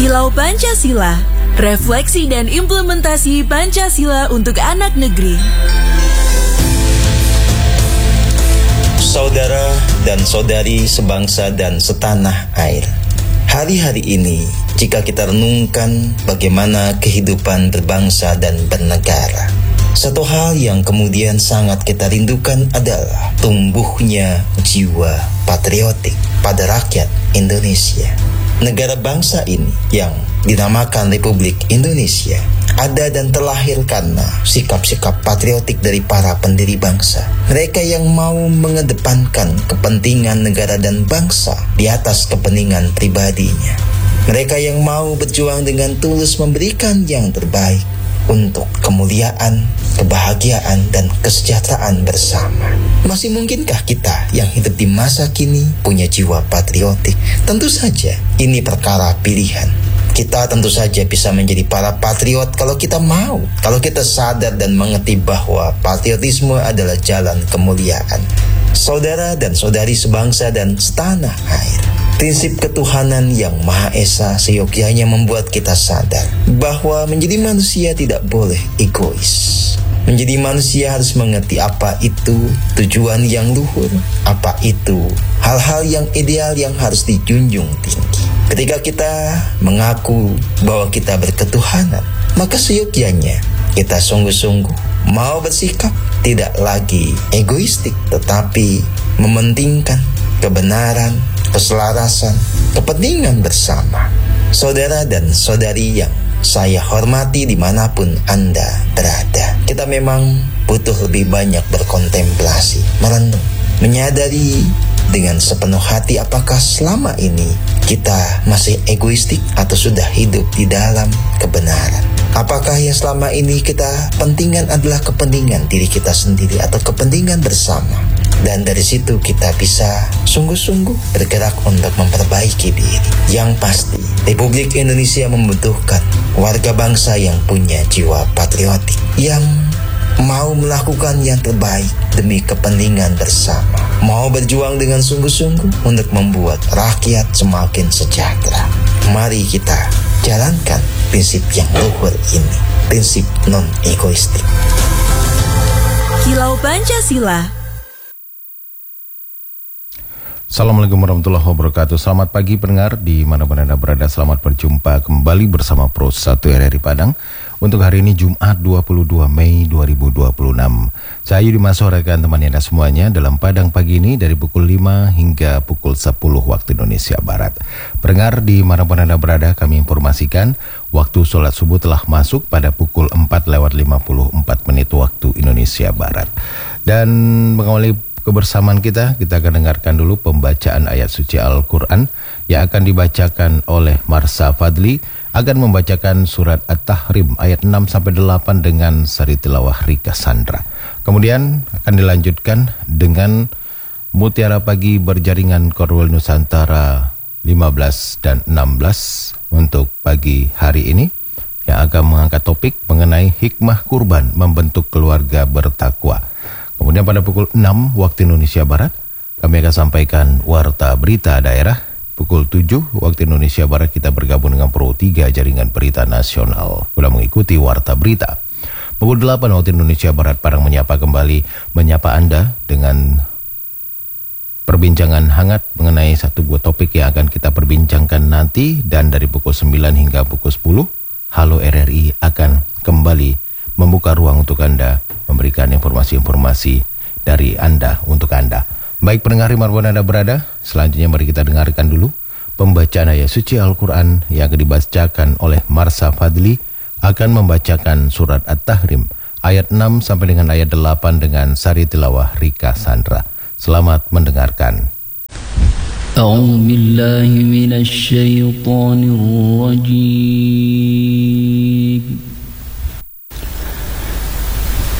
Kilau Pancasila, refleksi dan implementasi Pancasila untuk anak negeri. Saudara dan saudari sebangsa dan setanah air, hari-hari ini jika kita renungkan bagaimana kehidupan berbangsa dan bernegara, satu hal yang kemudian sangat kita rindukan adalah tumbuhnya jiwa patriotik pada rakyat Indonesia. Negara bangsa ini yang dinamakan Republik Indonesia ada dan terlahir karena sikap-sikap patriotik dari para pendiri bangsa. Mereka yang mau mengedepankan kepentingan negara dan bangsa di atas kepentingan pribadinya. Mereka yang mau berjuang dengan tulus memberikan yang terbaik untuk kemuliaan, kebahagiaan, dan kesejahteraan bersama. Masih mungkinkah kita yang hidup di masa kini punya jiwa patriotik? Tentu saja ini perkara pilihan. Kita tentu saja bisa menjadi para patriot kalau kita mau, kalau kita sadar dan mengerti bahwa patriotisme adalah jalan kemuliaan. Saudara dan saudari sebangsa dan setanah air, prinsip ketuhanan yang Maha Esa seyogyanya membuat kita sadar bahwa menjadi manusia tidak boleh egois. Menjadi manusia harus mengerti apa itu tujuan yang luhur, apa itu hal-hal yang ideal yang harus dijunjung tinggi. Ketika kita mengaku bahwa kita berketuhanan, maka seyogyanya kita sungguh-sungguh mau bersikap tidak lagi egoistik, tetapi mementingkan kebenaran, keselarasan, kepentingan bersama. Saudara dan saudari yang saya hormati dimanapun Anda berada, kita memang butuh lebih banyak berkontemplasi, merenung, menyadari dengan sepenuh hati apakah selama ini kita masih egoistik atau sudah hidup di dalam kebenaran. Apakah yang selama ini kita pentingkan adalah kepentingan diri kita sendiri atau kepentingan bersama. Dan dari situ kita bisa sungguh-sungguh bergerak untuk memperbaiki diri. Yang pasti, Republik Indonesia membutuhkan warga bangsa yang punya jiwa patriotik, yang mau melakukan yang terbaik demi kepentingan bersama, mau berjuang dengan sungguh-sungguh untuk membuat rakyat semakin sejahtera. Mari kita jalankan prinsip yang luhur ini, prinsip non-egoistik. Kilau Pancasila. Assalamualaikum warahmatullahi wabarakatuh. Selamat pagi pendengar di mana-mana Anda berada. Selamat berjumpa kembali bersama Pro 1 RRI Padang untuk hari ini Jumat 22 Mei 2026. Saya Yudi Masore akan temani Anda semuanya dalam Padang pagi ini dari pukul 5 hingga pukul 10 waktu Indonesia Barat. Pendengar di mana-mana Anda berada, kami informasikan waktu sholat subuh telah masuk pada pukul 4:54 waktu Indonesia Barat. Dan mengawali kebersamaan kita akan dengarkan dulu pembacaan ayat suci Al-Quran yang akan dibacakan oleh Marsha Fadli, akan membacakan surat At-Tahrim ayat 6-8 dengan sari tilawah Rika Sandra. Kemudian akan dilanjutkan dengan Mutiara Pagi berjaringan Korwil Nusantara 15 dan 16 untuk pagi hari ini, yang akan mengangkat topik mengenai hikmah kurban membentuk keluarga bertakwa. Kemudian pada pukul 6 waktu Indonesia Barat, kami akan sampaikan Warta Berita Daerah. Pukul 7 waktu Indonesia Barat kita bergabung dengan Pro 3 Jaringan Berita Nasional guna mengikuti Warta Berita. Pukul 8 waktu Indonesia Barat, Padang Menyapa kembali menyapa Anda dengan perbincangan hangat mengenai satu buah topik yang akan kita perbincangkan nanti. Dan dari pukul 9 hingga pukul 10, Halo RRI akan kembali membuka ruang untuk Anda, memberikan informasi-informasi dari Anda untuk Anda. Baik pendengar dimanapun Anda berada, selanjutnya mari kita dengarkan dulu pembacaan ayat suci Al-Quran yang akan dibacakan oleh Marsha Fadli, akan membacakan surat At-Tahrim ayat 6 sampai dengan ayat 8 dengan sari tilawah Rika Sandra. Selamat mendengarkan. A'udzu billahi minasy syaithanir rajim.